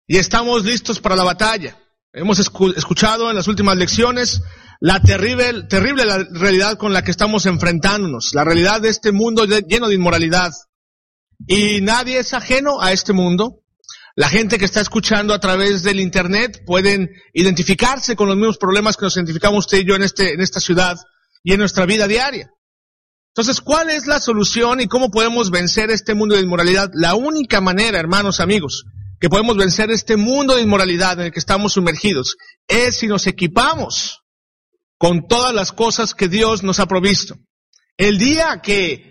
y estamos listos para la batalla. Hemos escuchado en las últimas lecciones la terrible la realidad con la que estamos enfrentándonos, la realidad de este mundo lleno de inmoralidad. Y nadie es ajeno a este mundo. La gente que está escuchando a través del internet pueden identificarse con los mismos problemas que nos identificamos usted y yo en esta ciudad y en nuestra vida diaria. Entonces, ¿cuál es la solución y cómo podemos vencer este mundo de inmoralidad? La única manera, hermanos, amigos, que podemos vencer este mundo de inmoralidad en el que estamos sumergidos es si nos equipamos con todas las cosas que Dios nos ha provisto. El día que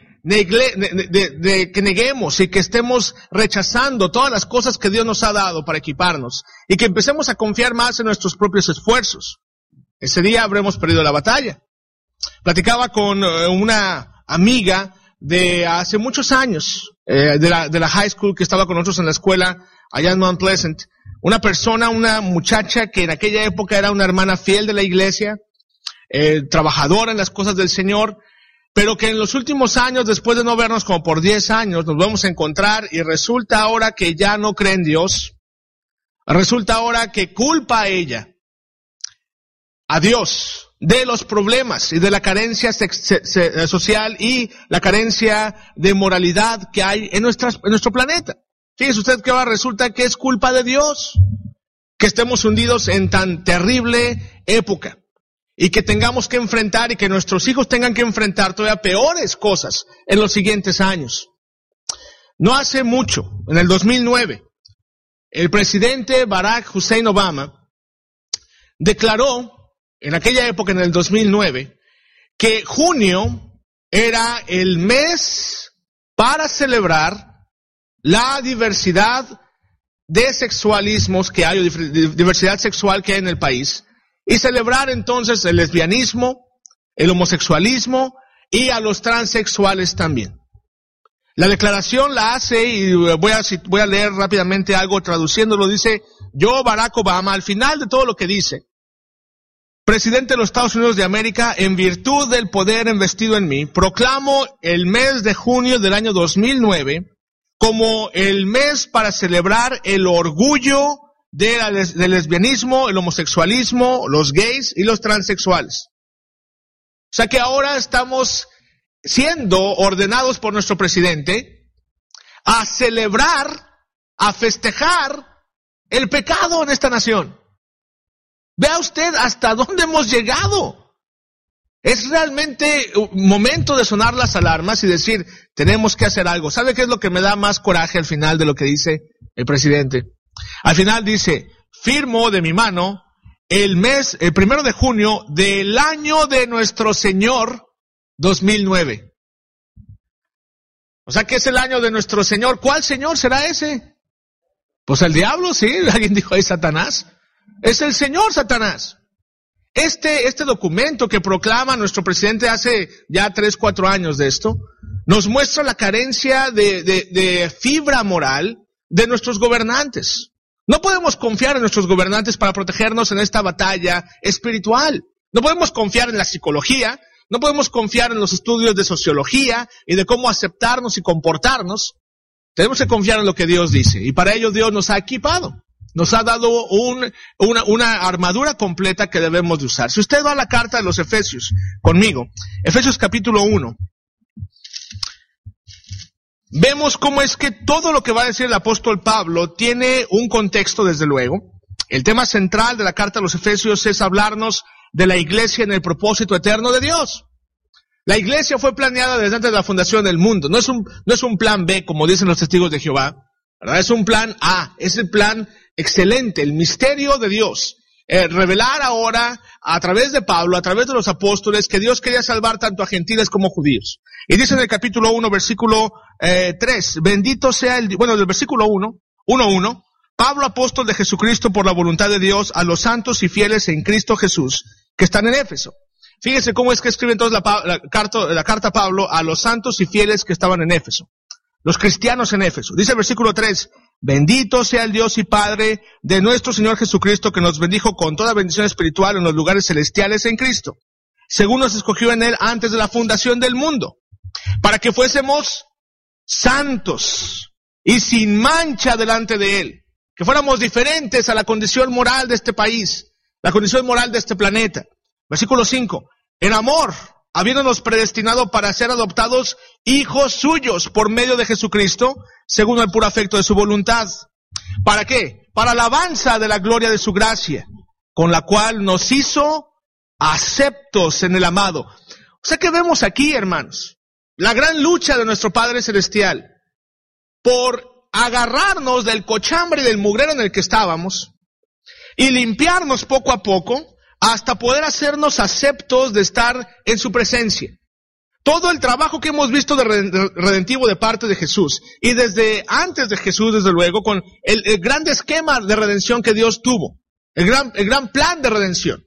neguemos y que estemos rechazando todas las cosas que Dios nos ha dado para equiparnos y que empecemos a confiar más en nuestros propios esfuerzos, ese día habremos perdido la batalla. Platicaba con una amiga de hace muchos años, de la high school, que estaba con nosotros en la escuela allá en Mount Pleasant. Una muchacha que en aquella época era una hermana fiel de la iglesia, trabajadora en las cosas del Señor, pero que en los últimos años, después de no vernos como por 10 años, nos vamos a encontrar y resulta ahora que ya no cree en Dios. Resulta ahora que culpa a ella, a Dios, de los problemas y de la carencia social y la carencia de moralidad que hay en nuestro planeta. Fíjese usted que ahora resulta que es culpa de Dios que estemos hundidos en tan terrible época y que tengamos que enfrentar y que nuestros hijos tengan que enfrentar todavía peores cosas en los siguientes años. No hace mucho, en el 2009, el presidente Barack Hussein Obama declaró, en aquella época, en el 2009, que junio era el mes para celebrar la diversidad de sexualismos que hay, o diversidad sexual que hay en el país, y celebrar entonces el lesbianismo, el homosexualismo y a los transexuales también. La declaración la hace, y voy a leer rápidamente algo traduciéndolo, dice: yo, Barack Obama, al final de todo lo que dice, presidente de los Estados Unidos de América, en virtud del poder investido en mí, proclamo el mes de junio del año 2009 como el mes para celebrar el orgullo del lesbianismo, el homosexualismo, los gays y los transexuales. O sea que ahora estamos siendo ordenados por nuestro presidente a celebrar, a festejar el pecado en esta nación. Vea usted hasta dónde hemos llegado. Es realmente un momento de sonar las alarmas y decir, tenemos que hacer algo. ¿Sabe qué es lo que me da más coraje al final de lo que dice el presidente? Al final dice: firmo de mi mano el 1 de junio del año de nuestro Señor 2009. O sea que es el año de nuestro Señor. ¿Cuál Señor será ese? Pues el diablo, sí. Alguien dijo ahí Satanás. Es el Señor Satanás. Este documento que proclama nuestro presidente hace ya 3-4 años de esto, nos muestra la carencia de fibra moral de nuestros gobernantes. No podemos confiar en nuestros gobernantes para protegernos en esta batalla espiritual. No podemos confiar en la psicología, no podemos confiar en los estudios de sociología y de cómo aceptarnos y comportarnos. Tenemos que confiar en lo que Dios dice, y para ello Dios nos ha equipado. Nos ha dado una armadura completa que debemos de usar. Si usted va a la carta de los Efesios conmigo, Efesios capítulo 1, vemos cómo es que todo lo que va a decir el apóstol Pablo tiene un contexto, desde luego. El tema central de la carta de los Efesios es hablarnos de la iglesia en el propósito eterno de Dios. La iglesia fue planeada desde antes de la fundación del mundo. No es un plan B, como dicen los testigos de Jehová, ¿verdad? Es un plan A, es el plan excelente, el misterio de Dios. Revelar ahora, a través de Pablo, a través de los apóstoles, que Dios quería salvar tanto a gentiles como judíos. Y dice en el capítulo 1, versículo 3, bendito sea del versículo 1:1, Pablo, apóstol de Jesucristo por la voluntad de Dios, a los santos y fieles en Cristo Jesús, que están en Éfeso. Fíjese cómo es que escribe entonces la carta Pablo a los santos y fieles que estaban en Éfeso. Los cristianos en Éfeso. Dice el versículo 3, bendito sea el Dios y Padre de nuestro Señor Jesucristo, que nos bendijo con toda bendición espiritual en los lugares celestiales en Cristo, según nos escogió en Él antes de la fundación del mundo, para que fuésemos santos y sin mancha delante de Él, que fuéramos diferentes a la condición moral de este país, la condición moral de este planeta. Versículo 5, en amor, habiéndonos predestinado para ser adoptados hijos suyos por medio de Jesucristo, según el puro afecto de su voluntad. ¿Para qué? Para alabanza de la gloria de su gracia, con la cual nos hizo aceptos en el amado. O sea que vemos aquí, hermanos, la gran lucha de nuestro Padre Celestial por agarrarnos del cochambre y del mugrero en el que estábamos y limpiarnos poco a poco hasta poder hacernos aceptos de estar en su presencia. Todo el trabajo que hemos visto de redentivo de parte de Jesús, y desde antes de Jesús, desde luego, con el gran esquema de redención que Dios tuvo, el gran plan de redención,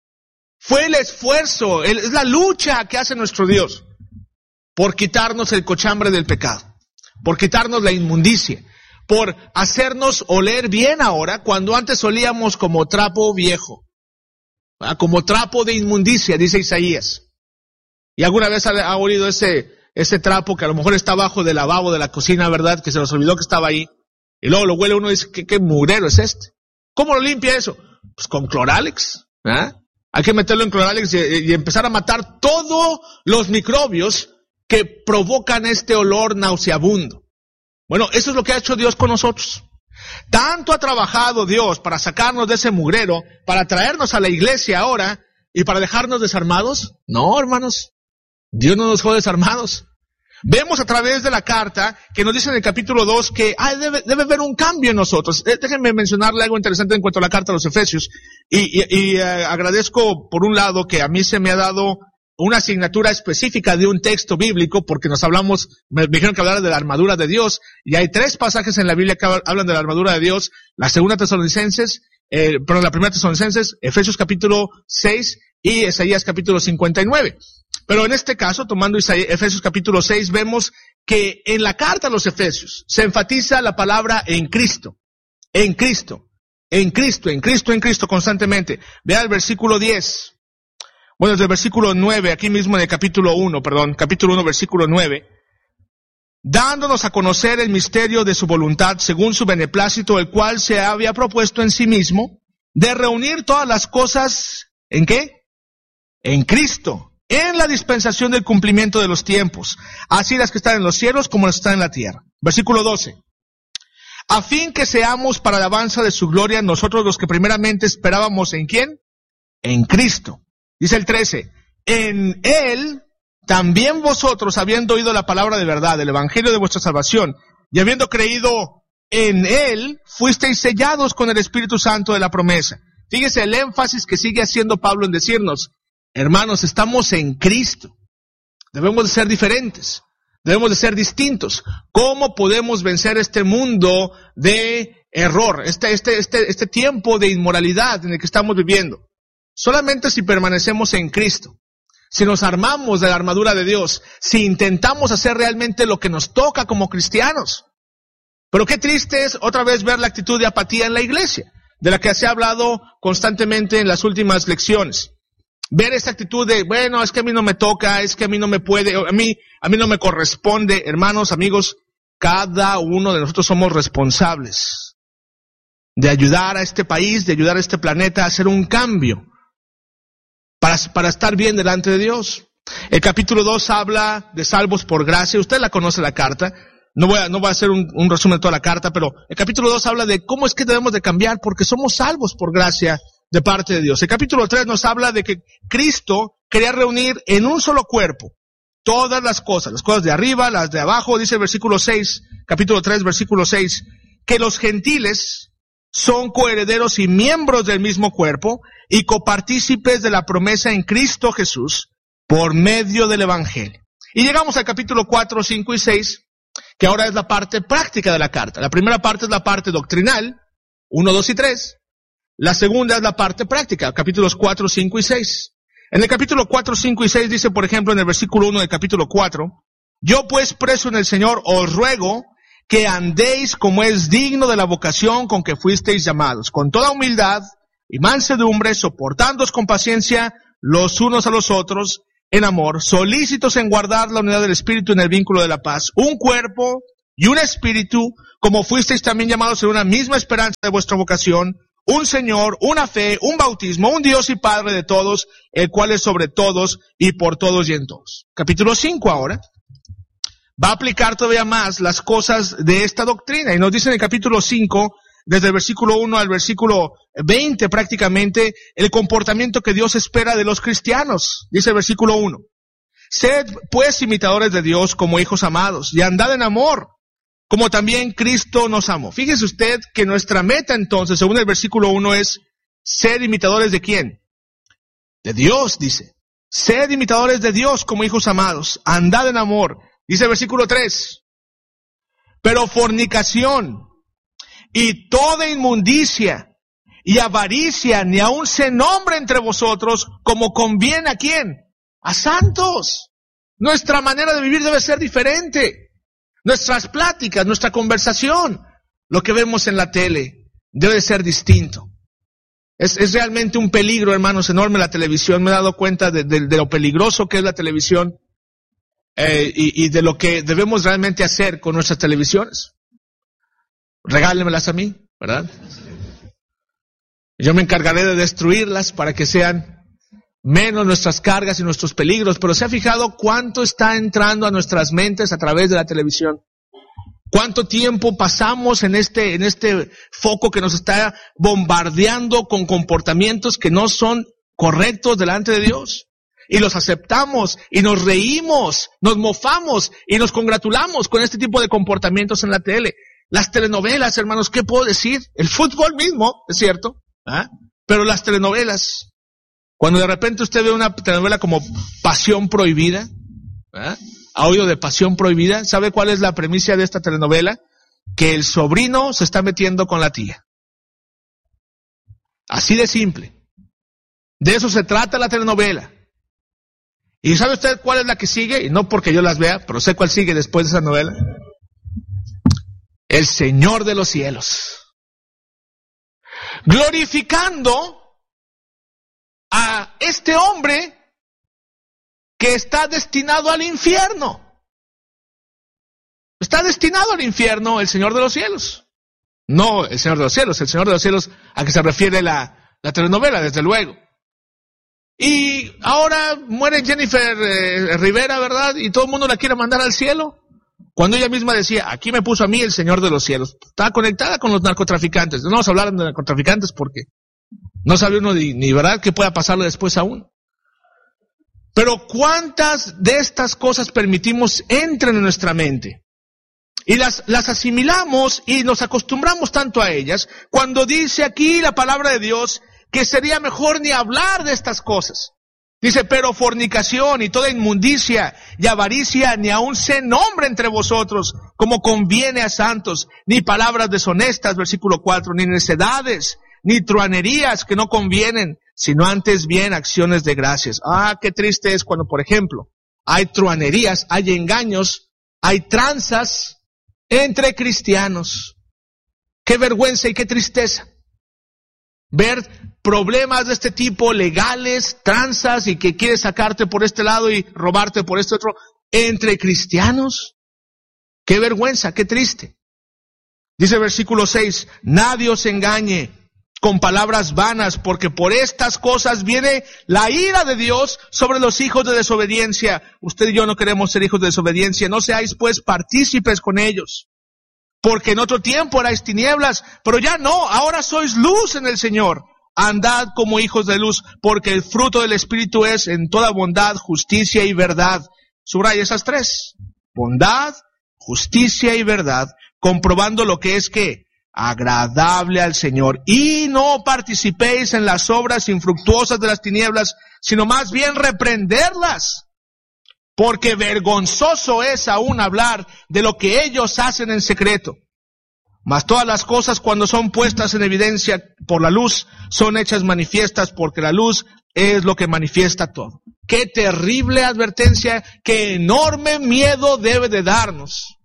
fue el esfuerzo, es la lucha que hace nuestro Dios por quitarnos el cochambre del pecado, por quitarnos la inmundicia, por hacernos oler bien ahora, cuando antes olíamos como trapo viejo, como trapo de inmundicia, dice Isaías. Y alguna vez ha olido ese trapo que a lo mejor está abajo del lavabo de la cocina, ¿verdad? Que se nos olvidó que estaba ahí. Y luego lo huele uno y dice, ¿qué mugrero es este? ¿Cómo lo limpia eso? Pues con Cloralex, Hay que meterlo en Cloralex y empezar a matar todos los microbios que provocan este olor nauseabundo. Bueno, eso es lo que ha hecho Dios con nosotros. Tanto ha trabajado Dios para sacarnos de ese mugrero, para traernos a la iglesia ahora y para dejarnos desarmados. No, hermanos, Dios no nos dejó desarmados. Vemos a través de la carta que nos dice en el capítulo 2 que debe haber un cambio en nosotros. Déjenme mencionarle algo interesante en cuanto a la carta a los Efesios. Y agradezco por un lado que a mí se me ha dado una asignatura específica de un texto bíblico, porque me dijeron que hablara de la armadura de Dios, y hay 3 pasajes en la Biblia que hablan de la armadura de Dios, la primera Tesalonicenses, Efesios capítulo 6 y Isaías capítulo 59. Pero en este caso, tomando Efesios capítulo 6, vemos que en la carta a los Efesios se enfatiza la palabra en Cristo, en Cristo, en Cristo, en Cristo, en Cristo constantemente. Vea el versículo 10. Bueno, desde el versículo 9, aquí mismo en el capítulo 1, versículo 9, dándonos a conocer el misterio de su voluntad según su beneplácito, el cual se había propuesto en sí mismo, de reunir todas las cosas, ¿en qué? En Cristo, en la dispensación del cumplimiento de los tiempos, así las que están en los cielos como las que están en la tierra. Versículo 12. A fin que seamos para alabanza de su gloria nosotros los que primeramente esperábamos, ¿en quién? En Cristo. Dice el 13, en Él también vosotros, habiendo oído la palabra de verdad, el evangelio de vuestra salvación, y habiendo creído en Él, fuisteis sellados con el Espíritu Santo de la promesa. Fíjese el énfasis que sigue haciendo Pablo en decirnos, hermanos, estamos en Cristo. Debemos de ser diferentes, debemos de ser distintos. ¿Cómo podemos vencer este mundo de error, este tiempo de inmoralidad en el que estamos viviendo? Solamente si permanecemos en Cristo, si nos armamos de la armadura de Dios, si intentamos hacer realmente lo que nos toca como cristianos. Pero qué triste es otra vez ver la actitud de apatía en la iglesia, de la que se ha hablado constantemente en las últimas lecciones. Ver esa actitud de, bueno, es que a mí no me toca, es que a mí no me puede, a mí no me corresponde. Hermanos, amigos, cada uno de nosotros somos responsables de ayudar a este país, de ayudar a este planeta a hacer un cambio para estar bien delante de Dios. El capítulo 2 habla de salvos por gracia. Usted la conoce la carta. No voy a hacer un resumen de toda la carta, pero el capítulo 2 habla de cómo es que debemos de cambiar porque somos salvos por gracia de parte de Dios. El capítulo 3 nos habla de que Cristo quería reunir en un solo cuerpo todas las cosas de arriba, las de abajo. Dice el versículo 6, capítulo 3, versículo 6, que los gentiles son coherederos y miembros del mismo cuerpo y copartícipes de la promesa en Cristo Jesús por medio del Evangelio. Y llegamos al capítulo 4, 5 y 6, que ahora es la parte práctica de la carta. La primera parte es la parte doctrinal, 1, 2 y 3. La segunda es la parte práctica, capítulos 4, 5 y 6. En el capítulo 4, 5 y 6 dice, por ejemplo, en el versículo 1 del capítulo 4, yo pues preso en el Señor os ruego que andéis como es digno de la vocación con que fuisteis llamados, con toda humildad y mansedumbre, soportándoos con paciencia los unos a los otros en amor, solícitos en guardar la unidad del Espíritu en el vínculo de la paz, un cuerpo y un espíritu, como fuisteis también llamados en una misma esperanza de vuestra vocación, un Señor, una fe, un bautismo, un Dios y Padre de todos, el cual es sobre todos y por todos y en todos. Capítulo 5 ahora va a aplicar todavía más las cosas de esta doctrina. Y nos dice en el capítulo 5, desde el versículo 1 al versículo 20 prácticamente, el comportamiento que Dios espera de los cristianos. Dice el versículo 1. Sed pues imitadores de Dios como hijos amados, y andad en amor, como también Cristo nos amó. Fíjese usted que nuestra meta entonces, según el versículo 1, es ser imitadores de ¿quién? De Dios, dice. Sed imitadores de Dios como hijos amados, andad en amor. Dice el versículo 3. Pero fornicación y toda inmundicia y avaricia ni aun se nombre entre vosotros como conviene ¿a quién? A santos. Nuestra manera de vivir debe ser diferente. Nuestras pláticas, nuestra conversación, lo que vemos en la tele, debe ser distinto. Es realmente un peligro, hermanos, enorme la televisión. Me he dado cuenta de lo peligroso que es la televisión y de lo que debemos realmente hacer con nuestras televisiones. Regálenmelas a mí, ¿verdad? Yo me encargaré de destruirlas para que sean menos nuestras cargas y nuestros peligros, pero ¿se ha fijado cuánto está entrando a nuestras mentes a través de la televisión? ¿Cuánto tiempo pasamos en este foco que nos está bombardeando con comportamientos que no son correctos delante de Dios? Y los aceptamos, y nos reímos, nos mofamos, y nos congratulamos con este tipo de comportamientos en la tele. Las telenovelas, hermanos, ¿qué puedo decir? El fútbol mismo, es cierto, pero las telenovelas. Cuando de repente usted ve una telenovela como Pasión Prohibida, ¿ha oído de Pasión Prohibida? ¿Sabe cuál es la premisa de esta telenovela? Que el sobrino se está metiendo con la tía. Así de simple. De eso se trata la telenovela. ¿Y sabe usted cuál es la que sigue? Y no porque yo las vea, pero sé cuál sigue después de esa novela. El Señor de los cielos. Glorificando a este hombre que está destinado al infierno. Está destinado al infierno el Señor de los cielos. No el Señor de los cielos, el Señor de los cielos a que se refiere la telenovela, desde luego. Y ahora muere Jennifer Rivera, ¿verdad? Y todo el mundo la quiere mandar al cielo. Cuando ella misma decía, aquí me puso a mí el Señor de los cielos. Estaba conectada con los narcotraficantes. No vamos a hablar de narcotraficantes porque no sabe uno ni verdad qué pueda pasarle después a uno. Pero ¿cuántas de estas cosas permitimos entren en nuestra mente? Y las asimilamos y nos acostumbramos tanto a ellas, cuando dice aquí la palabra de Dios que sería mejor ni hablar de estas cosas. Dice, pero fornicación y toda inmundicia y avaricia ni aun se nombre entre vosotros, como conviene a santos, ni palabras deshonestas, versículo 4, ni necedades, ni truanerías que no convienen, sino antes bien acciones de gracias. Ah, qué triste es cuando, por ejemplo, hay truanerías, hay engaños, hay tranzas entre cristianos. Qué vergüenza y qué tristeza ver problemas de este tipo, legales, tranzas, y que quiere sacarte por este lado y robarte por este otro, entre cristianos. Qué vergüenza, qué triste. Dice el versículo 6, nadie os engañe con palabras vanas, porque por estas cosas viene la ira de Dios sobre los hijos de desobediencia. Usted y yo no queremos ser hijos de desobediencia, no seáis pues partícipes con ellos. Porque en otro tiempo erais tinieblas, pero ya no, ahora sois luz en el Señor. Andad como hijos de luz, porque el fruto del Espíritu es en toda bondad, justicia y verdad. Subraya esas tres. Bondad, justicia y verdad, comprobando lo que es que agradable al Señor. Y no participéis en las obras infructuosas de las tinieblas, sino más bien reprenderlas. Porque vergonzoso es aún hablar de lo que ellos hacen en secreto. Mas todas las cosas, cuando son puestas en evidencia por la luz, son hechas manifiestas, porque la luz es lo que manifiesta todo. Qué terrible advertencia, qué enorme miedo debe de darnos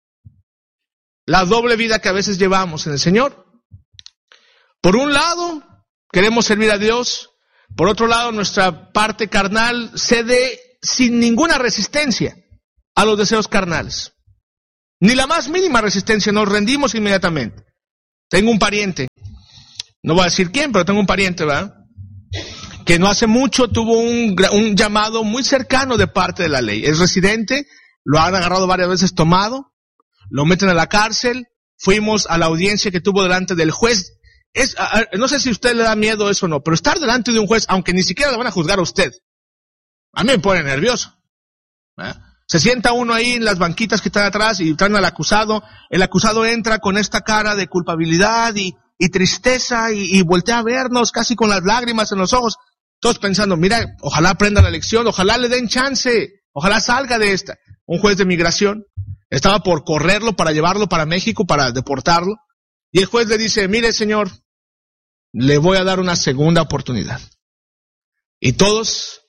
la doble vida que a veces llevamos en el Señor. Por un lado, queremos servir a Dios. Por otro lado, nuestra parte carnal cede sin ninguna resistencia a los deseos carnales. Ni la más mínima resistencia, nos rendimos inmediatamente. Tengo un pariente, no voy a decir quién, pero tengo un pariente, ¿verdad?, que no hace mucho tuvo un llamado muy cercano de parte de la ley. Es residente, lo han agarrado varias veces tomado, lo meten a la cárcel, fuimos a la audiencia que tuvo delante del juez. No sé si a usted le da miedo eso o no, pero estar delante de un juez, aunque ni siquiera lo van a juzgar a usted, a mí me pone nervioso, ¿verdad? Se sienta uno ahí en las banquitas que están atrás y traen al acusado. El acusado entra con esta cara de culpabilidad y tristeza y voltea a vernos casi con las lágrimas en los ojos. Todos pensando, mira, ojalá aprenda la lección, ojalá le den chance, ojalá salga de esta. Un juez de migración estaba por correrlo para llevarlo para México, para deportarlo. Y el juez le dice, mire señor, le voy a dar una segunda oportunidad. Y todos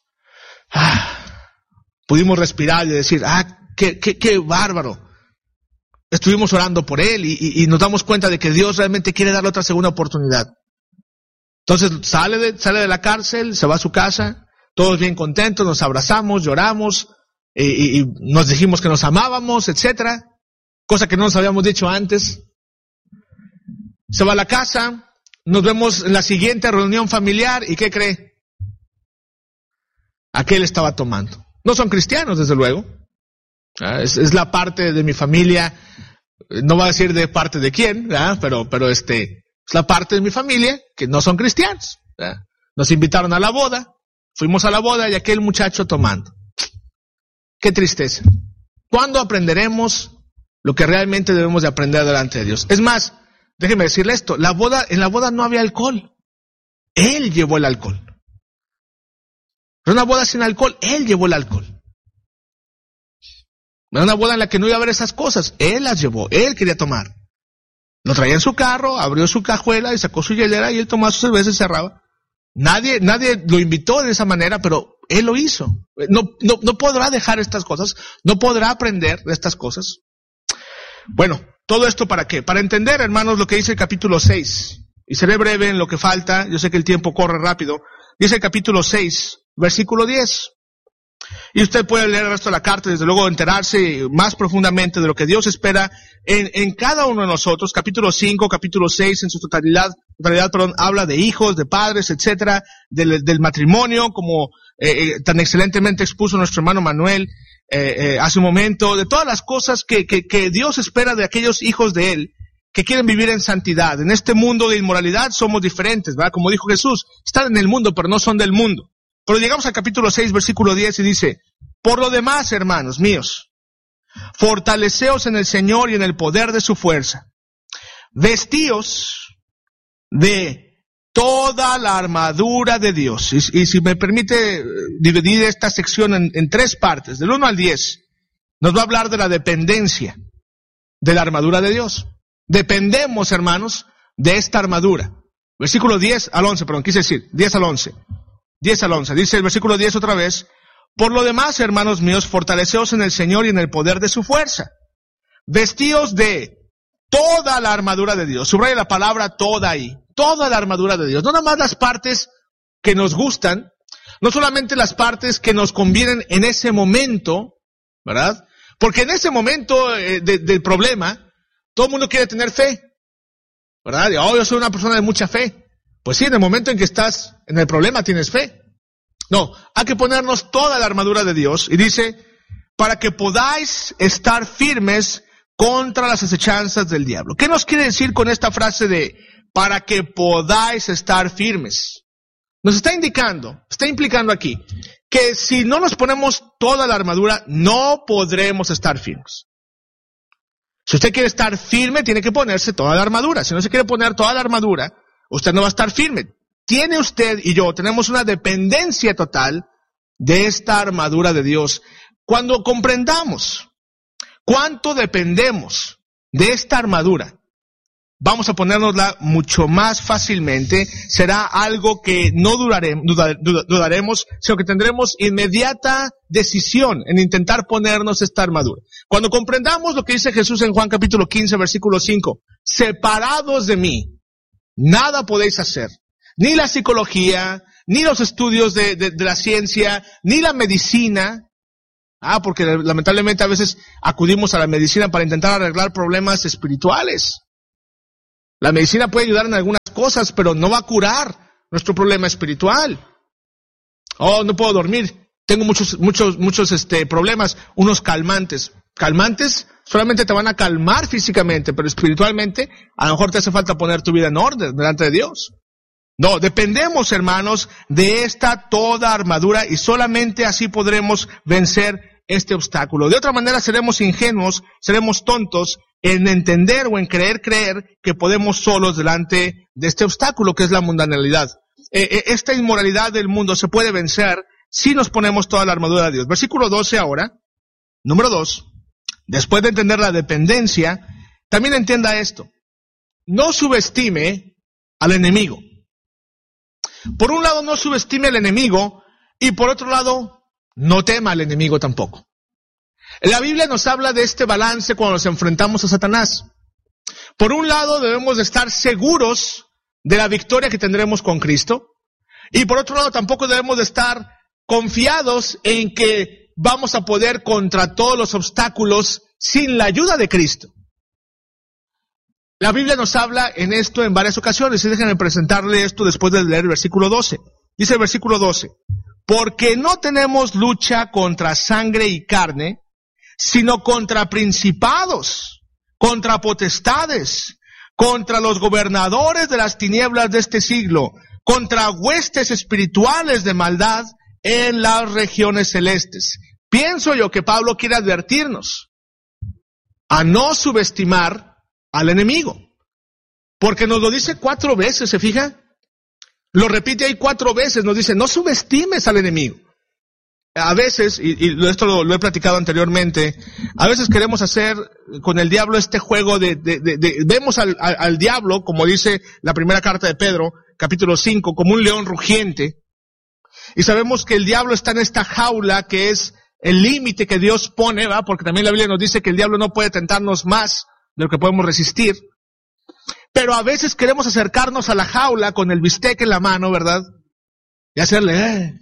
pudimos respirar y decir, qué bárbaro. Estuvimos orando por él y nos damos cuenta de que Dios realmente quiere darle otra segunda oportunidad. Entonces sale de la cárcel, se va a su casa, todos bien contentos, nos abrazamos, lloramos y nos dijimos que nos amábamos, etcétera, cosa que no nos habíamos dicho antes. Se va a la casa, nos vemos en la siguiente reunión familiar y ¿qué cree? Aquel estaba tomando. No son cristianos, desde luego. Es la parte de mi familia, no voy a decir de parte de quién, ¿verdad? Pero es la parte de mi familia que no son cristianos, ¿verdad? Nos invitaron a la boda, fuimos a la boda y aquel muchacho tomando. Qué tristeza. ¿Cuándo aprenderemos lo que realmente debemos de aprender delante de Dios? Es más, déjeme decirle esto, en la boda no había alcohol. Él llevó el alcohol. Era una boda sin alcohol, él llevó el alcohol. Era una boda en la que no iba a haber esas cosas, él las llevó, él quería tomar. Lo traía en su carro, abrió su cajuela y sacó su hielera y él tomaba su cerveza y cerraba. Nadie lo invitó de esa manera, pero él lo hizo. No podrá dejar estas cosas, no podrá aprender de estas cosas. Bueno, todo esto ¿para qué? Para entender, hermanos, lo que dice el capítulo 6. Y seré breve en lo que falta, yo sé que el tiempo corre rápido. Dice el capítulo 6, versículo 10. Y usted puede leer el resto de la carta, desde luego enterarse más profundamente de lo que Dios espera en cada uno de nosotros. Capítulo 5, capítulo 6 en su totalidad, habla de hijos, de padres, etcétera, del matrimonio, como tan excelentemente expuso nuestro hermano Manuel hace un momento, de todas las cosas que Dios espera de aquellos hijos de Él que quieren vivir en santidad. En este mundo de inmoralidad somos diferentes, ¿verdad? Como dijo Jesús, están en el mundo, pero no son del mundo. Pero llegamos al capítulo 6, versículo 10 y dice, por lo demás, hermanos míos, fortaleceos en el Señor y en el poder de su fuerza. Vestíos de toda la armadura de Dios. Y si me permite dividir esta sección en tres partes, del 1 al 10, nos va a hablar de la dependencia de la armadura de Dios. Dependemos, hermanos, de esta armadura. Versículo 10 al 11, quise decir, 10 al 11. 10 al 11, dice el versículo 10 otra vez, por lo demás, hermanos míos, fortaleceos en el Señor y en el poder de su fuerza. Vestíos de toda la armadura de Dios. Subraya la palabra toda ahí. Toda la armadura de Dios. No nada más las partes que nos gustan, no solamente las partes que nos convienen en ese momento, ¿verdad? Porque en ese momento del problema, todo el mundo quiere tener fe, ¿verdad? Yo soy una persona de mucha fe. Pues sí, en el momento en que estás en el problema tienes fe. No, hay que ponernos toda la armadura de Dios. Y dice, para que podáis estar firmes contra las acechanzas del diablo. ¿Qué nos quiere decir con esta frase de para que podáis estar firmes? Nos está implicando aquí, que si no nos ponemos toda la armadura, no podremos estar firmes. Si usted quiere estar firme, tiene que ponerse toda la armadura. Si no se quiere poner toda la armadura, usted no va a estar firme. Tiene usted y yo, tenemos una dependencia total de esta armadura de Dios. Cuando comprendamos cuánto dependemos de esta armadura, vamos a ponérnosla mucho más fácilmente. Será algo que no dudaremos, sino que tendremos inmediata decisión en intentar ponernos esta armadura. Cuando comprendamos lo que dice Jesús en Juan capítulo 15, versículo 5, separados de mí, nada podéis hacer. Ni la psicología, ni los estudios de la ciencia, ni la medicina Porque lamentablemente a veces acudimos a la medicina para intentar arreglar problemas espirituales. La medicina puede ayudar en algunas cosas, pero no va a curar nuestro problema espiritual. No puedo dormir. Tengo muchos problemas. Unos calmantes. Calmantes solamente te van a calmar físicamente, pero espiritualmente a lo mejor te hace falta poner tu vida en orden delante de Dios. No, dependemos, hermanos, de esta toda armadura y solamente así podremos vencer este obstáculo. De otra manera seremos ingenuos, seremos tontos en entender o en creer que podemos solos delante de este obstáculo que es la mundanalidad. Esta inmoralidad del mundo se puede vencer si nos ponemos toda la armadura de Dios. Versículo 12 ahora, número 2. Después de entender la dependencia, también entienda esto. No subestime al enemigo. Por un lado, no subestime al enemigo y por otro lado, no tema al enemigo tampoco. La Biblia nos habla de este balance cuando nos enfrentamos a Satanás. Por un lado, debemos de estar seguros de la victoria que tendremos con Cristo y por otro lado, tampoco debemos de estar confiados en que vamos a poder contra todos los obstáculos sin la ayuda de Cristo. La Biblia nos habla en esto en varias ocasiones, y déjenme presentarle esto después de leer el versículo 12. Dice el versículo 12, porque no tenemos lucha contra sangre y carne, sino contra principados, contra potestades, contra los gobernadores de las tinieblas de este siglo, contra huestes espirituales de maldad en las regiones celestes. Pienso yo que Pablo quiere advertirnos a no subestimar al enemigo, porque nos lo dice 4 veces, ¿se fija? Lo repite ahí 4 veces, nos dice, no subestimes al enemigo. A veces, y esto lo he platicado anteriormente, a veces queremos hacer con el diablo este juego vemos al diablo, como dice la primera carta de Pedro, capítulo 5, como un león rugiente, y sabemos que el diablo está en esta jaula que es el límite que Dios pone, ¿va? Porque también la Biblia nos dice que el diablo no puede tentarnos más de lo que podemos resistir. Pero a veces queremos acercarnos a la jaula con el bistec en la mano, ¿verdad? Y hacerle,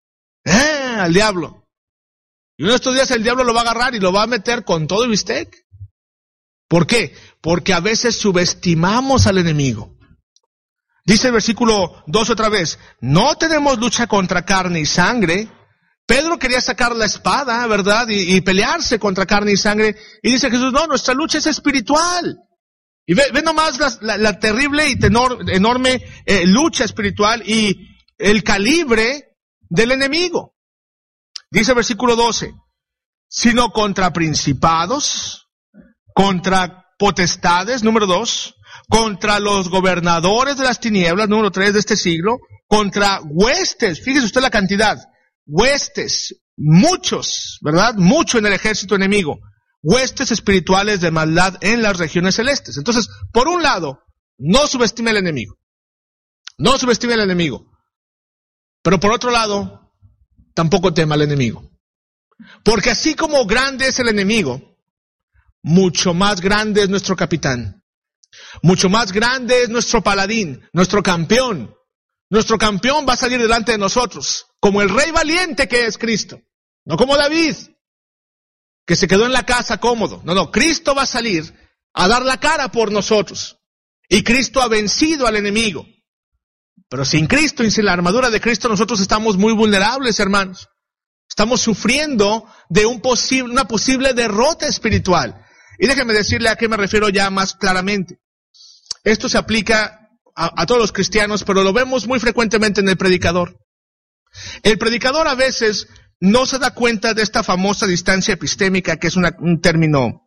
al diablo. Y uno de estos días el diablo lo va a agarrar y lo va a meter con todo el bistec. ¿Por qué? Porque a veces subestimamos al enemigo. Dice el versículo 2 otra vez, no tenemos lucha contra carne y sangre. Pedro quería sacar la espada, ¿verdad? Y pelearse contra carne y sangre. Y dice Jesús, no, nuestra lucha es espiritual. Y ve nomás la terrible y enorme lucha espiritual y el calibre del enemigo. Dice el versículo 12, sino contra principados, contra potestades, número 2, contra los gobernadores de las tinieblas, número 3 de este siglo, contra huestes, fíjese usted la cantidad, huestes, muchos, ¿verdad? Mucho en el ejército enemigo. Huestes espirituales de maldad en las regiones celestes. Entonces, por un lado, no subestime al enemigo. No subestime al enemigo. Pero por otro lado, tampoco tema al enemigo. Porque así como grande es el enemigo, mucho más grande es nuestro capitán. Mucho más grande es nuestro paladín, nuestro campeón. Nuestro campeón va a salir delante de nosotros, como el rey valiente que es Cristo. No como David, que se quedó en la casa cómodo. No, Cristo va a salir a dar la cara por nosotros. Y Cristo ha vencido al enemigo. Pero sin Cristo y sin la armadura de Cristo nosotros estamos muy vulnerables, hermanos. Estamos sufriendo de una posible derrota espiritual. Y déjenme decirle a qué me refiero ya más claramente. Esto se aplica a todos los cristianos, pero lo vemos muy frecuentemente en el predicador. El predicador a veces no se da cuenta de esta famosa distancia epistémica, que es un término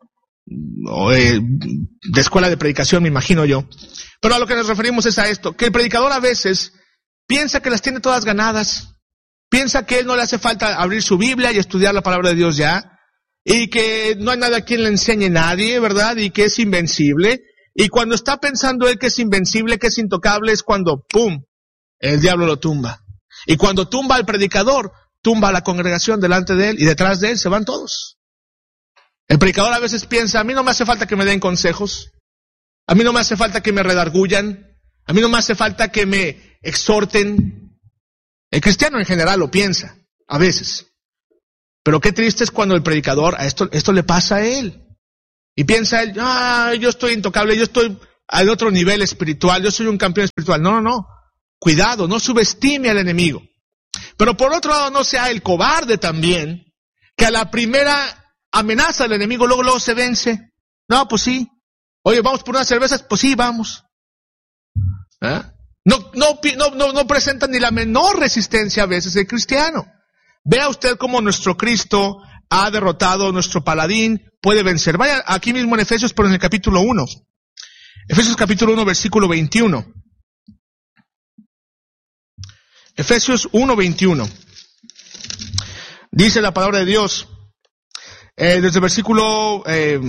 de escuela de predicación, me imagino yo. Pero a lo que nos referimos es a esto, que el predicador a veces piensa que las tiene todas ganadas, piensa que él no le hace falta abrir su Biblia y estudiar la palabra de Dios ya, y que no hay nada a quien le enseñe nadie, ¿verdad? Y que es invencible. Y cuando está pensando él que es invencible, que es intocable, es cuando, ¡pum!, el diablo lo tumba. Y cuando tumba al predicador, tumba a la congregación delante de él y detrás de él se van todos. El predicador a veces piensa, a mí no me hace falta que me den consejos, a mí no me hace falta que me redargullan, a mí no me hace falta que me exhorten. El cristiano en general lo piensa, a veces. Pero qué triste es cuando el predicador, esto le pasa a él. Y piensa él, yo estoy intocable, yo estoy al otro nivel espiritual, yo soy un campeón espiritual. No. Cuidado, no subestime al enemigo. Pero por otro lado, no sea el cobarde también, que a la primera amenaza del enemigo luego se vence. No, pues sí. Oye, ¿vamos por unas cervezas? Pues sí, vamos. No presentan ni la menor resistencia a veces el cristiano. Vea usted cómo nuestro Cristo ha derrotado, nuestro paladín puede vencer. Vaya aquí mismo en Efesios, pero en el capítulo 1. Efesios capítulo 1, versículo 21. Efesios 1, 21. Dice la palabra de Dios, desde el versículo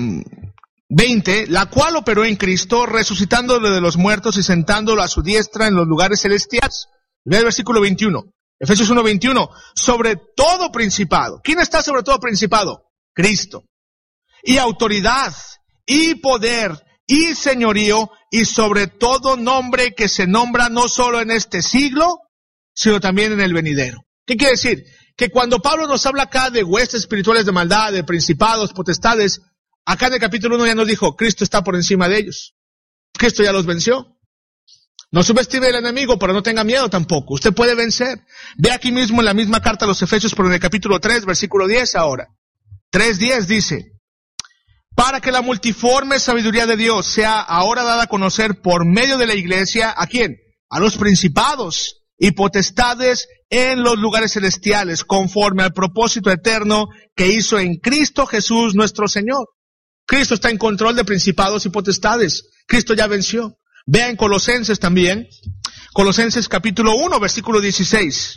20, la cual operó en Cristo, resucitándole de los muertos y sentándolo a su diestra en los lugares celestiales. Ve el versículo 21. Efesios 1, 21. Sobre todo principado. ¿Quién está sobre todo principado? Cristo. Y autoridad, y poder, y señorío, y sobre todo nombre que se nombra no solo en este siglo, sino también en el venidero. ¿Qué quiere decir? Que cuando Pablo nos habla acá de huestes espirituales de maldad, de principados, potestades, acá en el capítulo 1 ya nos dijo, Cristo está por encima de ellos. Cristo ya los venció. No subestime al enemigo, pero no tenga miedo tampoco. Usted puede vencer. Ve aquí mismo en la misma carta a los Efesios, pero en el capítulo 3, versículo 10 ahora. 3:10 dice, para que la multiforme sabiduría de Dios sea ahora dada a conocer por medio de la iglesia, ¿a quién? A los principados y potestades en los lugares celestiales, conforme al propósito eterno que hizo en Cristo Jesús nuestro Señor. Cristo está en control de principados y potestades. Cristo ya venció. Vea en Colosenses también, Colosenses capítulo 1, versículo 16.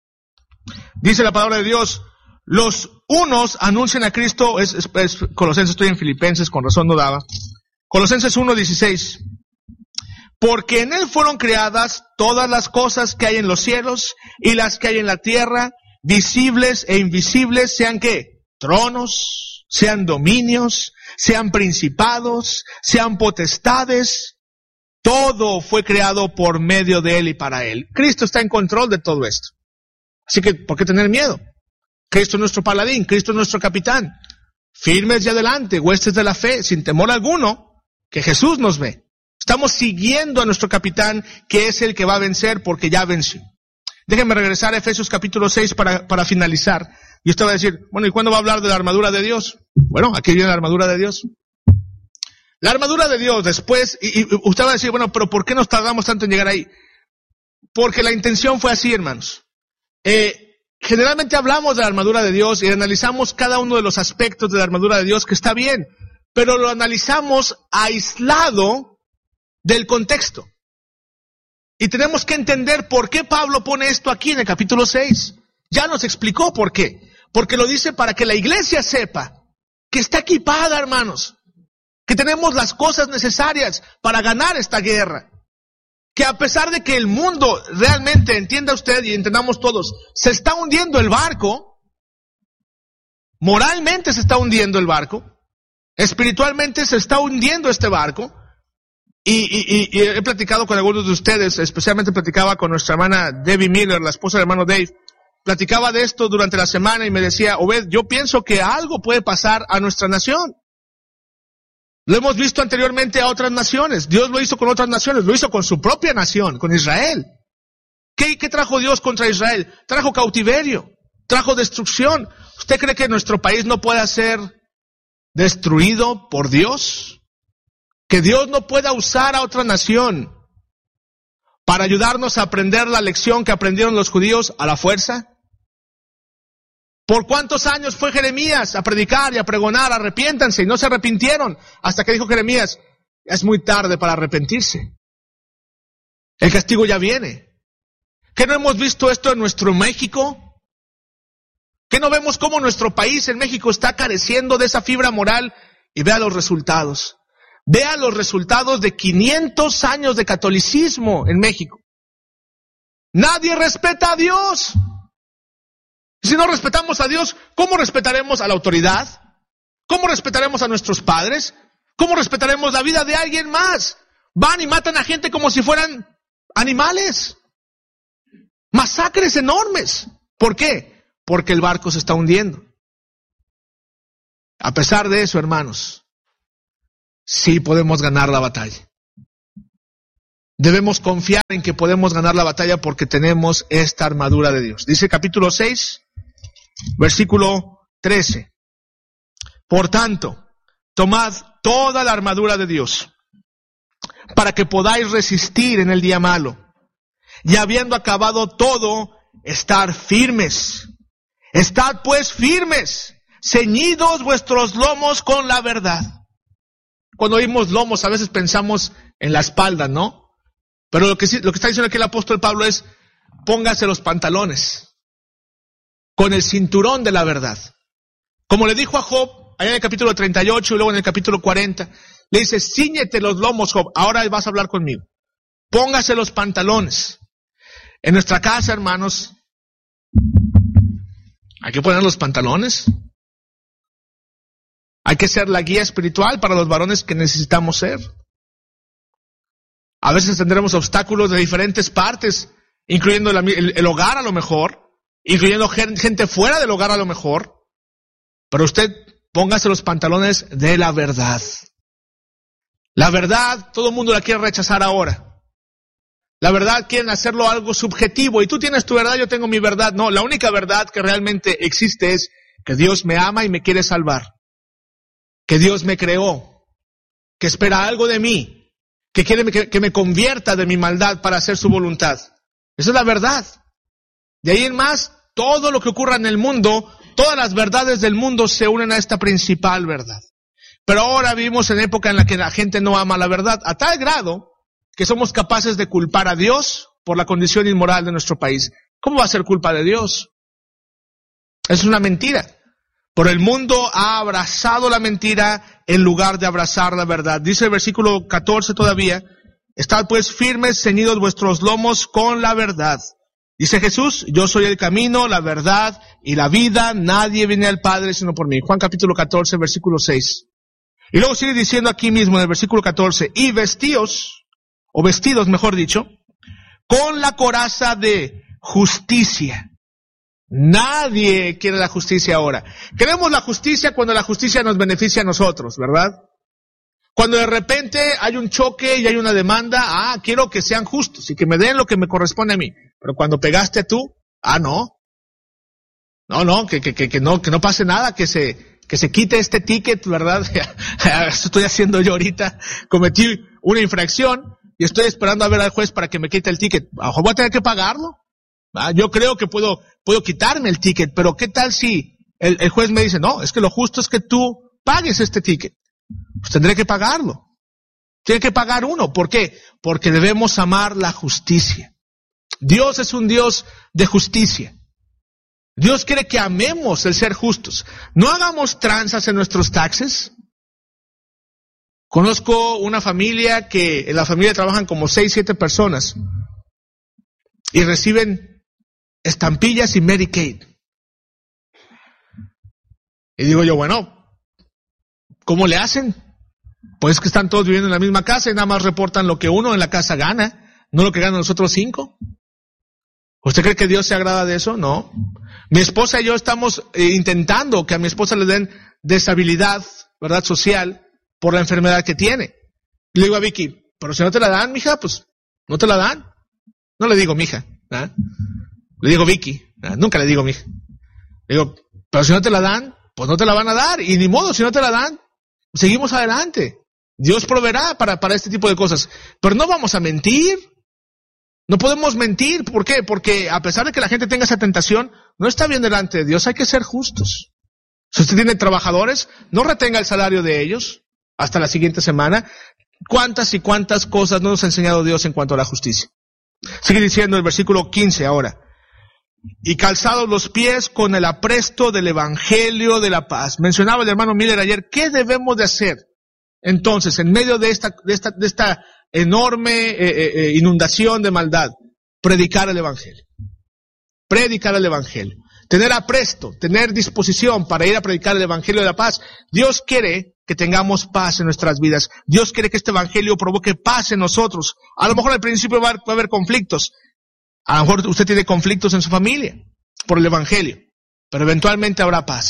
Dice la palabra de Dios, los unos anuncian a Cristo, Colosenses, estoy en Filipenses, con razón no daba. Colosenses 1, 16. Porque en Él fueron creadas todas las cosas que hay en los cielos y las que hay en la tierra, visibles e invisibles, sean ¿qué? Tronos, sean dominios, sean principados, sean potestades. Todo fue creado por medio de Él y para Él. Cristo está en control de todo esto. Así que, ¿por qué tener miedo? Cristo es nuestro paladín, Cristo es nuestro capitán. Firmes y adelante, huestes de la fe, sin temor alguno, que Jesús nos ve. Estamos siguiendo a nuestro capitán, que es el que va a vencer porque ya venció. Déjenme regresar a Efesios capítulo 6 para finalizar. Y usted va a decir, bueno, ¿y cuándo va a hablar de la armadura de Dios? Bueno, aquí viene la armadura de Dios. La armadura de Dios después, y usted va a decir, bueno, pero ¿por qué nos tardamos tanto en llegar ahí? Porque la intención fue así, hermanos. Generalmente hablamos de la armadura de Dios y analizamos cada uno de los aspectos de la armadura de Dios, que está bien, pero lo analizamos aislado del contexto. Y tenemos que entender por qué Pablo pone esto aquí en el capítulo 6. Ya nos explicó por qué. Porque lo dice para que la iglesia sepa que está equipada, hermanos. Que tenemos las cosas necesarias para ganar esta guerra. Que a pesar de que el mundo realmente, entienda usted y entendamos todos, se está hundiendo el barco, moralmente se está hundiendo el barco, espiritualmente se está hundiendo este barco, y he platicado con algunos de ustedes, especialmente platicaba con nuestra hermana Debbie Miller, la esposa del hermano Dave, platicaba de esto durante la semana y me decía, Obed, yo pienso que algo puede pasar a nuestra nación. Lo hemos visto anteriormente a otras naciones. Dios lo hizo con otras naciones. Lo hizo con su propia nación, con Israel. ¿Qué trajo Dios contra Israel? Trajo cautiverio. Trajo destrucción. ¿Usted cree que nuestro país no pueda ser destruido por Dios? ¿Que Dios no pueda usar a otra nación para ayudarnos a aprender la lección que aprendieron los judíos a la fuerza? ¿Por cuántos años fue Jeremías a predicar y a pregonar, arrepiéntanse, y no se arrepintieron? Hasta que dijo Jeremías, es muy tarde para arrepentirse. El castigo ya viene. ¿Qué no hemos visto esto en nuestro México? ¿Qué no vemos cómo nuestro país en México está careciendo de esa fibra moral? Y vea los resultados. Vea los resultados de 500 años de catolicismo en México. Nadie respeta a Dios. Si no respetamos a Dios, ¿cómo respetaremos a la autoridad? ¿Cómo respetaremos a nuestros padres? ¿Cómo respetaremos la vida de alguien más? Van y matan a gente como si fueran animales. Masacres enormes. ¿Por qué? Porque el barco se está hundiendo. A pesar de eso, hermanos, sí podemos ganar la batalla. Debemos confiar en que podemos ganar la batalla porque tenemos esta armadura de Dios. Dice capítulo 6, versículo 13. Por tanto, tomad toda la armadura de Dios, para que podáis resistir en el día malo, y habiendo acabado todo, estar firmes. Estad pues firmes, ceñidos vuestros lomos con la verdad. Cuando oímos lomos, a veces pensamos en la espalda, ¿no? Pero lo que está diciendo aquí el apóstol Pablo es, póngase los pantalones, con el cinturón de la verdad. Como le dijo a Job, allá en el capítulo 38 y luego en el capítulo 40, le dice, cíñete los lomos, Job, ahora vas a hablar conmigo. Póngase los pantalones. En nuestra casa, hermanos, hay que poner los pantalones. Hay que ser la guía espiritual para los varones que necesitamos ser. A veces tendremos obstáculos de diferentes partes, incluyendo el hogar a lo mejor, incluyendo gente fuera del hogar a lo mejor. Pero usted póngase los pantalones de la verdad. La verdad, todo el mundo la quiere rechazar ahora. La verdad quieren hacerlo algo subjetivo. Y tú tienes tu verdad, yo tengo mi verdad. No, la única verdad que realmente existe es que Dios me ama y me quiere salvar. Que Dios me creó. Que espera algo de mí. Que quiere que me convierta de mi maldad para hacer su voluntad. Esa es la verdad. De ahí en más, todo lo que ocurra en el mundo, todas las verdades del mundo se unen a esta principal verdad. Pero ahora vivimos en época en la que la gente no ama la verdad, a tal grado que somos capaces de culpar a Dios por la condición inmoral de nuestro país. ¿Cómo va a ser culpa de Dios? Es una mentira. Por el mundo ha abrazado la mentira en lugar de abrazar la verdad. Dice el versículo 14 todavía, estad pues firmes, ceñidos vuestros lomos con la verdad. Dice Jesús, yo soy el camino, la verdad y la vida, nadie viene al Padre sino por mí. Juan capítulo 14, versículo 6. Y luego sigue diciendo aquí mismo en el versículo 14, y vestidos, mejor dicho, con la coraza de justicia. Nadie quiere la justicia ahora. Queremos la justicia cuando la justicia nos beneficia a nosotros, ¿verdad? Cuando de repente hay un choque y hay una demanda, quiero que sean justos y que me den lo que me corresponde a mí. Pero cuando pegaste tú, no. Que no pase nada, que se quite este ticket, ¿verdad? Eso estoy haciendo yo ahorita. Cometí una infracción y estoy esperando a ver al juez para que me quite el ticket. Voy a tener que pagarlo. Yo creo que puedo quitarme el ticket, pero ¿qué tal si el juez me dice, no, es que lo justo es que tú pagues este ticket? Pues tendré que pagarlo. Tiene que pagar uno. ¿Por qué? Porque debemos amar la justicia. Dios es un Dios de justicia. Dios quiere que amemos el ser justos. No hagamos tranzas en nuestros taxes. Conozco una familia que en la familia trabajan como 6, 7 personas y reciben estampillas y Medicaid. Y digo yo, bueno, ¿cómo le hacen? Pues que están todos viviendo en la misma casa y nada más reportan lo que uno en la casa gana, no lo que ganan los otros 5. ¿Usted cree que Dios se agrada de eso? No. Mi esposa y yo estamos intentando que a mi esposa le den deshabilidad, ¿verdad?, social por la enfermedad que tiene. Le digo a Vicky, pero si no te la dan, mija, pues no te la dan. No le digo mija, ¿verdad? Le digo Vicky, ¿verdad? Nunca le digo mija. Le digo, pero si no te la dan, pues no te la van a dar. Y ni modo, si no te la dan, seguimos adelante. Dios proveerá para este tipo de cosas. Pero no vamos a mentir. No podemos mentir. ¿Por qué? Porque a pesar de que la gente tenga esa tentación, no está bien delante de Dios. Hay que ser justos. Si usted tiene trabajadores, no retenga el salario de ellos hasta la siguiente semana. ¿Cuántas y cuántas cosas no nos ha enseñado Dios en cuanto a la justicia? Sigue diciendo el versículo 15 ahora. Y calzados los pies con el apresto del Evangelio de la paz. Mencionaba el hermano Miller ayer, ¿qué debemos de hacer? Entonces, en medio de esta enorme inundación de maldad, predicar el Evangelio. Predicar el Evangelio. Tener apresto, tener disposición para ir a predicar el Evangelio de la paz. Dios quiere que tengamos paz en nuestras vidas. Dios quiere que este Evangelio provoque paz en nosotros. A lo mejor al principio va a haber conflictos. A lo mejor usted tiene conflictos en su familia por el Evangelio, pero eventualmente habrá paz.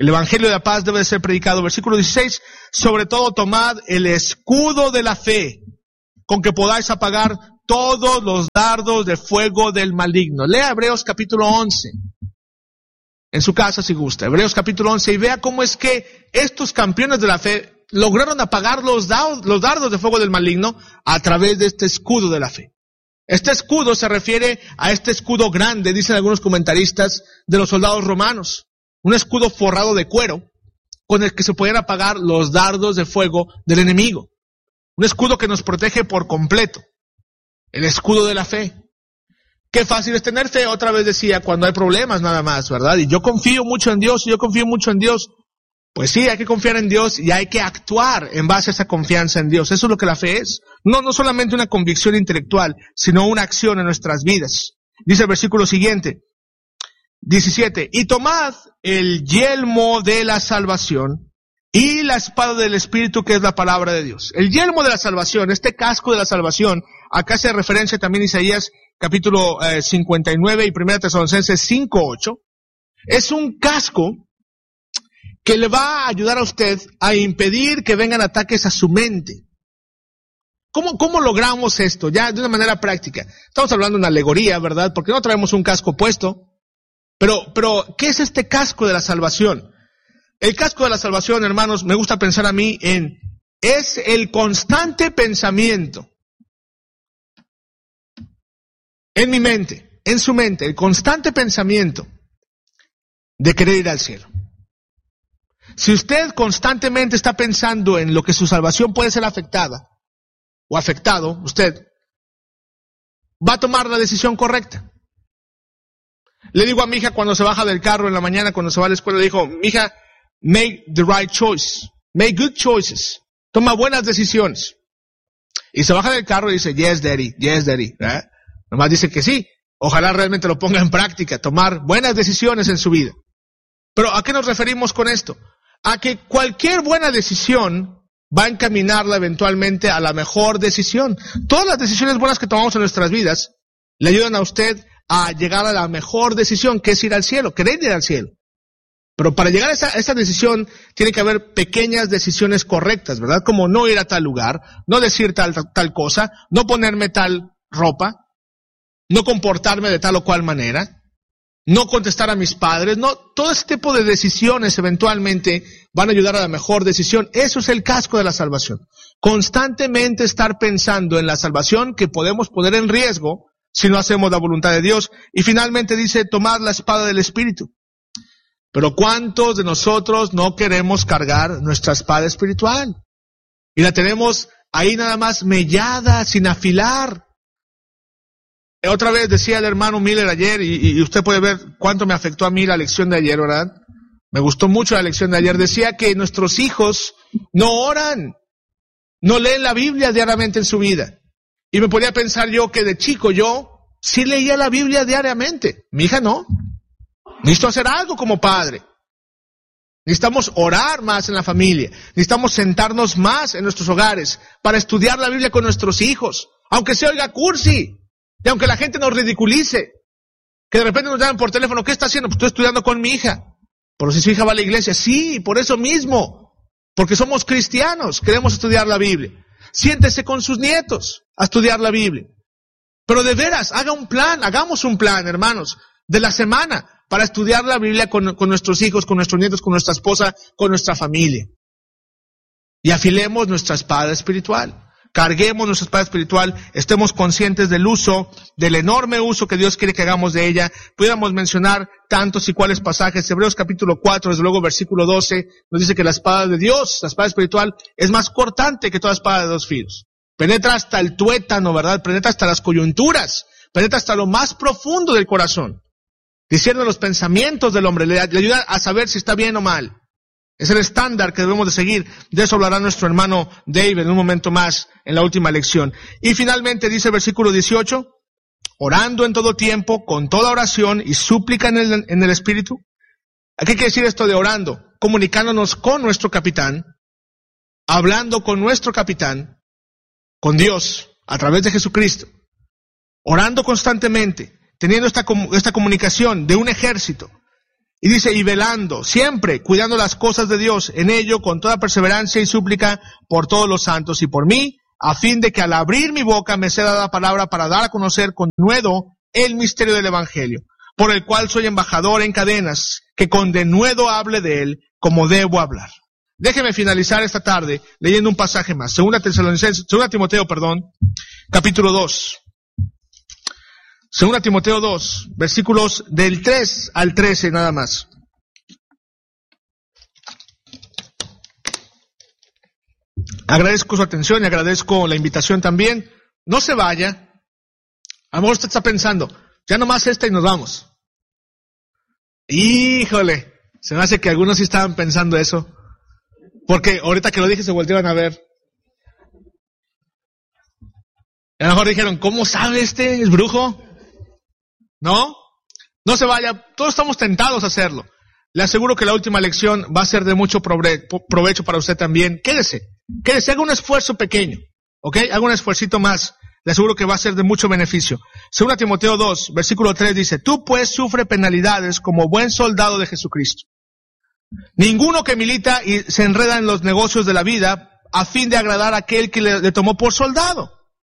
El evangelio de la paz debe de ser predicado. Versículo 16, sobre todo tomad el escudo de la fe, con que podáis apagar todos los dardos de fuego del maligno. Lea Hebreos capítulo 11, en su casa si gusta. Hebreos capítulo 11, y vea cómo es que estos campeones de la fe lograron apagar los dardos de fuego del maligno a través de este escudo de la fe. Este escudo se refiere a este escudo grande, dicen algunos comentaristas, de los soldados romanos. Un escudo forrado de cuero con el que se podían apagar los dardos de fuego del enemigo. Un escudo que nos protege por completo. El escudo de la fe. Qué fácil es tener fe, otra vez decía, cuando hay problemas nada más, ¿verdad? Y yo confío mucho en Dios, Pues sí, hay que confiar en Dios y hay que actuar en base a esa confianza en Dios. Eso es lo que la fe es. No solamente una convicción intelectual, sino una acción en nuestras vidas. Dice el versículo siguiente, 17, y tomad el yelmo de la salvación y la espada del Espíritu, que es la palabra de Dios. El yelmo de la salvación, este casco de la salvación, acá hace referencia también Isaías capítulo 59 y 1 Tesalonicenses 5:8. Es un casco que le va a ayudar a usted a impedir que vengan ataques a su mente. ¿Cómo logramos esto? Ya de una manera práctica. Estamos hablando de una alegoría, ¿verdad? Porque no traemos un casco puesto. Pero, ¿qué es este casco de la salvación? El casco de la salvación, hermanos, me gusta pensar a mí es el constante pensamiento. En mi mente, en su mente, el constante pensamiento de querer ir al cielo. Si usted constantemente está pensando en lo que su salvación puede ser afectada o afectado, usted va a tomar la decisión correcta. Le digo a mi hija cuando se baja del carro en la mañana, cuando se va a la escuela, le digo, mi hija, make the right choice, make good choices, toma buenas decisiones. Y se baja del carro y dice, yes daddy, ¿verdad? Nomás dice que sí, ojalá realmente lo ponga en práctica, tomar buenas decisiones en su vida. Pero ¿a qué nos referimos con esto? A que cualquier buena decisión va a encaminarla eventualmente a la mejor decisión. Todas las decisiones buenas que tomamos en nuestras vidas le ayudan a usted a llegar a la mejor decisión, que es ir al cielo, querer ir al cielo. Pero para llegar a esa decisión tiene que haber pequeñas decisiones correctas, ¿verdad? Como no ir a tal lugar, no decir tal cosa, no ponerme tal ropa, no comportarme de tal o cual manera, no contestar a mis padres, no, todo ese tipo de decisiones eventualmente van a ayudar a la mejor decisión. Eso es el casco de la salvación. Constantemente estar pensando en la salvación que podemos poner en riesgo si no hacemos la voluntad de Dios. Y finalmente dice, tomad la espada del Espíritu. Pero ¿cuántos de nosotros no queremos cargar nuestra espada espiritual? Y la tenemos ahí nada más mellada, sin afilar. Otra vez decía el hermano Miller ayer, y usted puede ver cuánto me afectó a mí la lección de ayer, ¿verdad? Me gustó mucho la lección de ayer. Decía que nuestros hijos no oran, no leen la Biblia diariamente en su vida. Y me podía pensar yo que de chico yo sí leía la Biblia diariamente. Mi hija no. Necesito hacer algo como padre. Necesitamos orar más en la familia. Necesitamos sentarnos más en nuestros hogares para estudiar la Biblia con nuestros hijos. Aunque se oiga cursi. Y aunque la gente nos ridiculice, que de repente nos llaman por teléfono, ¿qué está haciendo? Pues estoy estudiando con mi hija. Pero si su hija va a la iglesia, sí, por eso mismo. Porque somos cristianos, queremos estudiar la Biblia. Siéntese con sus nietos a estudiar la Biblia. Pero de veras, hagamos un plan, hermanos, de la semana para estudiar la Biblia con nuestros hijos, con nuestros nietos, con nuestra esposa, con nuestra familia. Y afilemos nuestra espada espiritual. Carguemos nuestra espada espiritual, estemos conscientes del enorme uso que Dios quiere que hagamos de ella. Pudiéramos mencionar tantos y cuáles pasajes. Hebreos capítulo 4, desde luego versículo 12, nos dice que la espada de Dios, la espada espiritual, es más cortante que toda espada de dos filos. Penetra hasta el tuétano, ¿verdad? Penetra hasta las coyunturas, penetra hasta lo más profundo del corazón. Discierne los pensamientos del hombre, le ayuda a saber si está bien o mal. Es el estándar que debemos de seguir. De eso hablará nuestro hermano David en un momento más en la última lección. Y finalmente dice el versículo 18, orando en todo tiempo, con toda oración y súplica en el Espíritu. ¿Qué quiere decir esto de orando? Comunicándonos con nuestro capitán, hablando con nuestro capitán, con Dios, a través de Jesucristo. Orando constantemente, teniendo esta comunicación de un ejército. Y dice, y velando, siempre cuidando las cosas de Dios, en ello con toda perseverancia y súplica por todos los santos y por mí, a fin de que al abrir mi boca me sea dada palabra para dar a conocer con denuedo el misterio del Evangelio, por el cual soy embajador en cadenas, que con denuedo hable de él como debo hablar. Déjeme finalizar esta tarde leyendo un pasaje más. 2 Timoteo, capítulo 2. 2 Timoteo 2, versículos del 3 al 13 nada más. Agradezco su atención y agradezco la invitación también. No se vaya. A lo mejor usted está pensando, ya nomás esta y nos vamos. Híjole, se me hace que algunos sí estaban pensando eso. Porque ahorita que lo dije se volteaban a ver. A lo mejor dijeron, ¿cómo sabe este? ¿Es brujo? ¿No? No se vaya, todos estamos tentados a hacerlo. Le aseguro que la última lección va a ser de mucho provecho para usted también. Quédese, haga un esfuerzo pequeño, ¿ok? Haga un esfuercito más. Le aseguro que va a ser de mucho beneficio. 2 Timoteo 2, versículo 3 dice, tú pues sufre penalidades como buen soldado de Jesucristo. Ninguno que milita y se enreda en los negocios de la vida a fin de agradar a aquel que le tomó por soldado.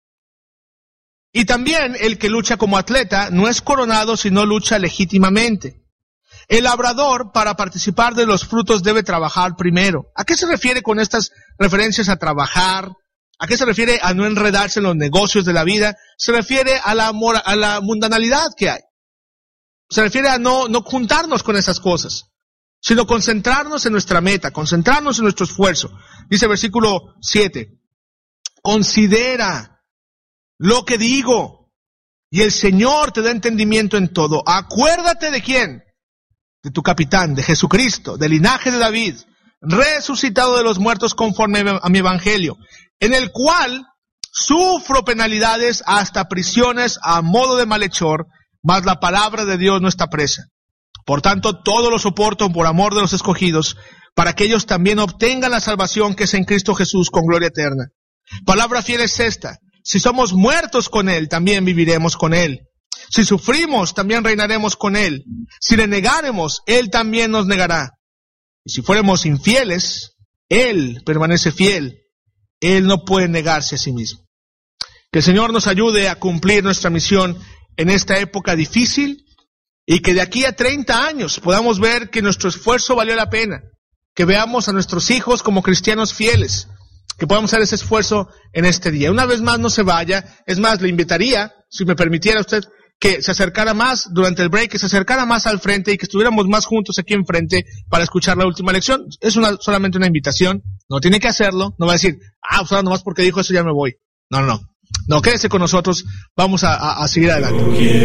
Y también el que lucha como atleta no es coronado sino lucha legítimamente. El labrador para participar de los frutos debe trabajar primero. ¿A qué se refiere con estas referencias a trabajar? ¿A qué se refiere a no enredarse en los negocios de la vida? Se refiere a la mundanalidad que hay. Se refiere a no juntarnos con esas cosas, sino concentrarnos en nuestra meta, concentrarnos en nuestro esfuerzo. Dice versículo 7, considera lo que digo, y el Señor te da entendimiento en todo. Acuérdate de quién, de tu capitán, de Jesucristo, del linaje de David, resucitado de los muertos conforme a mi evangelio, en el cual sufro penalidades hasta prisiones a modo de malhechor, mas la palabra de Dios no está presa. Por tanto, todo lo soporto por amor de los escogidos, para que ellos también obtengan la salvación que es en Cristo Jesús con gloria eterna. Palabra fiel es esta: si somos muertos con Él, también viviremos con Él. Si sufrimos, también reinaremos con Él. Si le negaremos, Él también nos negará. Y si fuéramos infieles, Él permanece fiel. Él no puede negarse a sí mismo. Que el Señor nos ayude a cumplir nuestra misión en esta época difícil, y que de aquí a 30 años podamos ver que nuestro esfuerzo valió la pena. Que veamos a nuestros hijos como cristianos fieles. Que podamos hacer ese esfuerzo en este día. Una vez más, no se vaya. Es más, le invitaría, si me permitiera usted, que se acercara más durante el break, que se acercara más al frente y que estuviéramos más juntos aquí enfrente para escuchar la última lección. Es solamente una invitación. No tiene que hacerlo. No va a decir, pues nomás porque dijo eso ya me voy. No, quédese con nosotros. Vamos a seguir adelante.